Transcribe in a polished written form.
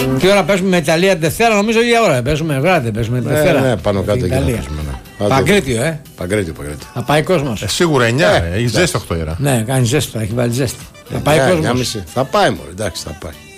Τι ώρα παίζουμε με Ιταλία Δευτέρα, νομίζω η ώρα παίζουμε. Βράδυ παίζουμε Δευτέρα. Ναι, πάνω κάτω εκεί. Παγκρίτιο, Παγκρίτιο. Θα πάει κόσμος. Σίγουρα 9, έχει ζέστη 8 ώρα. Ναι, κάνει ζέστη, έχει βάλει ζέστη. Θα πάει κόσμος. Θα πάει μόνο, εντάξει, θα πάει.